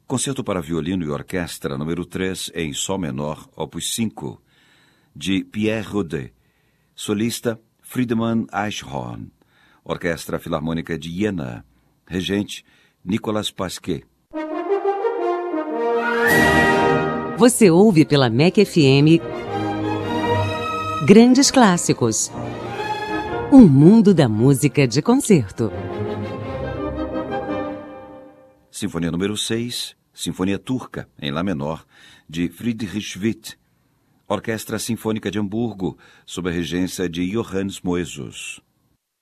Concerto para violino e orquestra número 3 em Sol menor, opus 5, de Pierre Rodet. Solista Friedemann Eichhorn. Orquestra Filarmônica de Iena. Regente Nicolas Pasquet. Você ouve pela MEC FM Grandes Clássicos. Um mundo da música de concerto. Sinfonia número 6, Sinfonia Turca, em Lá menor, de Friedrich Witt. Orquestra Sinfônica de Hamburgo, sob a regência de Johannes Moesus.